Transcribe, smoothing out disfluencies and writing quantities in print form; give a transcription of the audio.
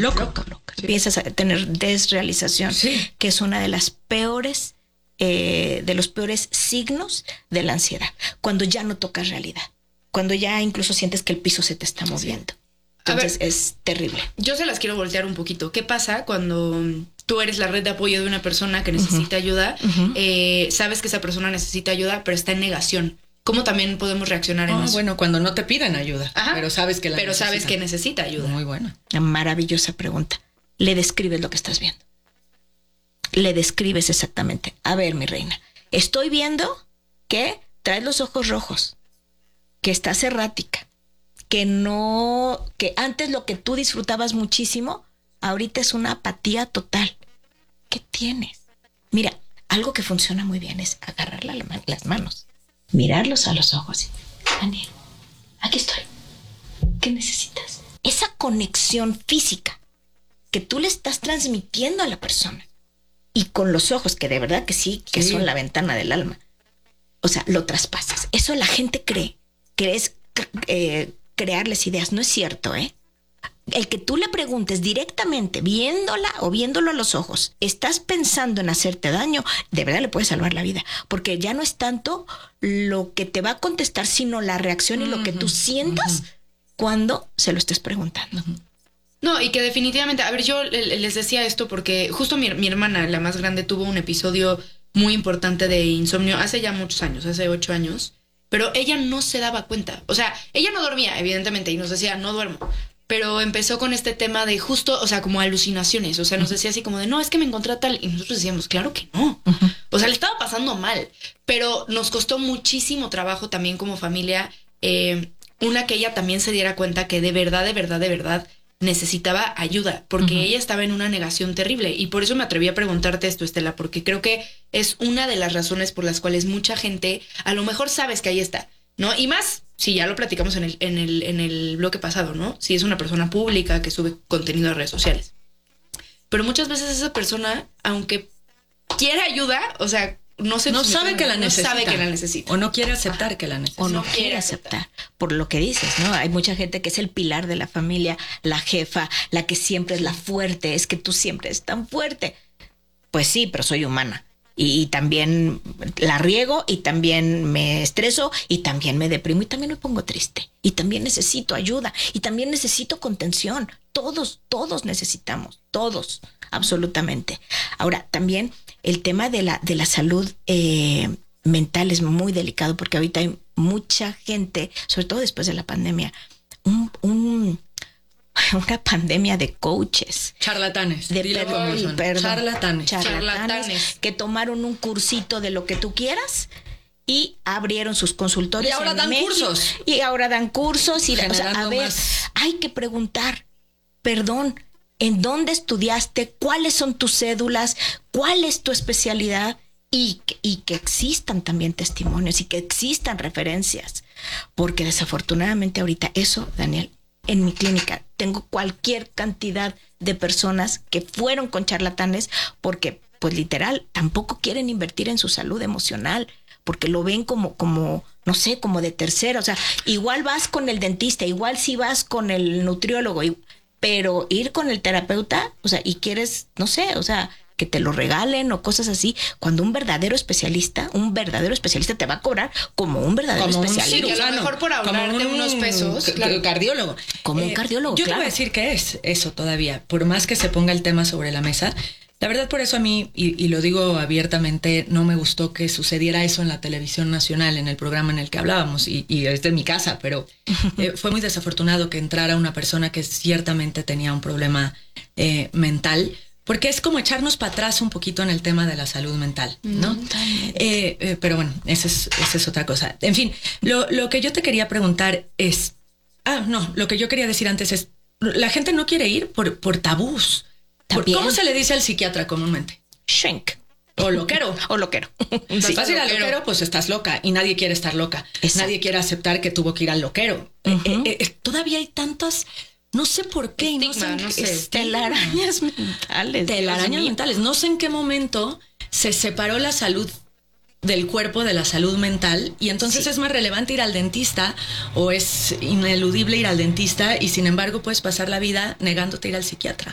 loca. Sí. Empiezas a tener desrealización, que es una de las peores, de los peores signos de la ansiedad. Cuando ya no tocas realidad, cuando ya incluso sientes que el piso se te está moviendo. Entonces es terrible. Yo se las quiero voltear un poquito. ¿Qué pasa cuando tú eres la red de apoyo de una persona que necesita ayuda? Sabes que esa persona necesita ayuda, pero está en negación. ¿Cómo también podemos reaccionar en eso? Bueno, cuando no te piden ayuda, pero sabes que sabes que necesita ayuda. Muy buena. Una maravillosa pregunta. Le describes lo que estás viendo. Le describes exactamente. A ver, mi reina, estoy viendo que traes los ojos rojos, que estás errática, que antes lo que tú disfrutabas muchísimo, ahorita es una apatía total. ¿Qué tienes? Mira, algo que funciona muy bien es agarrar las manos, mirarlos a los ojos. Daniel, aquí estoy. ¿Qué necesitas? Esa conexión física que tú le estás transmitiendo a la persona y con los ojos, que de verdad que sí, que son la ventana del alma. O sea, lo traspasas. Eso la gente cree que es crearles ideas. No es cierto, ¿eh? El que tú le preguntes directamente, viéndola o viéndolo a los ojos, ¿estás pensando en hacerte daño? De verdad le puede salvar la vida, porque ya no es tanto lo que te va a contestar, sino la reacción y lo que tú sientas cuando se lo estés preguntando. No, y que definitivamente, a ver, yo les decía esto porque justo mi hermana, la más grande, tuvo un episodio muy importante de insomnio hace ya muchos años, hace 8 años, pero ella no se daba cuenta. O sea, ella no dormía, evidentemente, y nos decía, no duermo. Pero empezó con este tema de justo, o sea, como alucinaciones. O sea, nos decía así como de, no, es que me encontré tal. Y nosotros decíamos, claro que no. O sea, le estaba pasando mal. Pero nos costó muchísimo trabajo también como familia. Una, que ella también se diera cuenta que de verdad necesitaba ayuda. Porque ella estaba en una negación terrible. Y por eso me atreví a preguntarte esto, Estela. Porque creo que es una de las razones por las cuales mucha gente, a lo mejor sabes que ahí está, ¿no? Y más, si ya lo platicamos en el bloque pasado, ¿no? Si es una persona pública que sube contenido a redes sociales. Pero muchas veces esa persona, aunque quiere ayuda, o sea, no sabe que la necesita. O no quiere aceptar que la necesita. O no quiere aceptar. Por lo que dices, ¿no? Hay mucha gente que es el pilar de la familia, la jefa, la que siempre es la fuerte. Es que tú siempre eres tan fuerte. Pues sí, pero soy humana. Y también la riego, y también me estreso, y también me deprimo, y también me pongo triste, y también necesito ayuda, y también necesito contención. Todos necesitamos, todos, absolutamente. Ahora, también el tema de la salud mental es muy delicado, porque ahorita hay mucha gente, sobre todo después de la pandemia, una pandemia de coaches. Charlatanes. Charlatanes que tomaron un cursito de lo que tú quieras y abrieron sus consultorios. Y ahora dan cursos. Y ahora dan cursos. O sea, a ver, hay que preguntar, perdón, ¿en dónde estudiaste? ¿Cuáles son tus cédulas? ¿Cuál es tu especialidad? Y que existan también testimonios y que existan referencias. Porque desafortunadamente ahorita eso, Daniel, en mi clínica tengo cualquier cantidad de personas que fueron con charlatanes porque, pues literal, tampoco quieren invertir en su salud emocional, porque lo ven como no sé, como de tercera. O sea, igual vas con el dentista, igual sí vas con el nutriólogo, pero ir con el terapeuta, o sea, y quieres, no sé, o sea, que te lo regalen o cosas así, cuando un verdadero especialista te va a cobrar como un verdadero especialista. Sí, que a lo mejor por ahorrarte unos pesos. Claro, cardiólogo. Como un cardiólogo, yo te voy a decir que es eso todavía, por más que se ponga el tema sobre la mesa. La verdad, por eso a mí, y lo digo abiertamente, no me gustó que sucediera eso en la televisión nacional, en el programa en el que hablábamos, y es de mi casa, pero fue muy desafortunado que entrara una persona que ciertamente tenía un problema mental, porque es como echarnos para atrás un poquito en el tema de la salud mental, ¿no? Pero bueno, esa es otra cosa. En fin, lo que yo te quería preguntar es... lo que yo quería decir antes es, la gente no quiere ir por tabús. ¿Cómo se le dice al psiquiatra comúnmente? Shrink. O loquero. Sí. Vas a ir al loquero, pues estás loca. Y nadie quiere estar loca. Exacto. Nadie quiere aceptar que tuvo que ir al loquero. Todavía hay tantas... No sé por qué. Telarañas mentales. No sé en qué momento se separó la salud del cuerpo de la salud mental, y entonces es más relevante ir al dentista, o es ineludible ir al dentista, y sin embargo puedes pasar la vida negándote ir al psiquiatra.